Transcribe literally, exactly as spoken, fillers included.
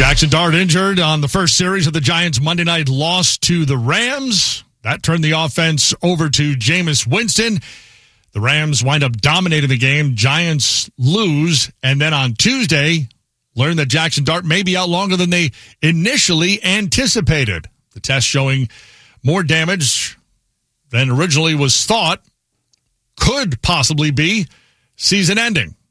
Jackson Dart injured on the first series of the Giants' Monday night loss to the Rams. That turned the offense over to Jameis Winston. The Rams wind up dominating the game. Giants lose. And then on Tuesday, learned that Jackson Dart may be out longer than they initially anticipated. The test showing more damage than originally was thought could possibly be season-ending.